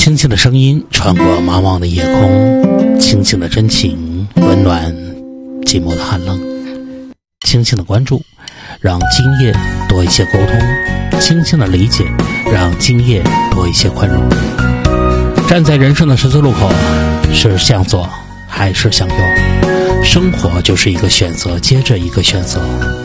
轻轻的声音穿过茫茫的夜空，轻轻的真情温暖寂寞的寒冷，轻轻的关注让今夜多一些沟通，轻轻的理解让今夜多一些宽容。站在人生的十字路口，是向左还是向右？生活就是一个选择接着一个选择，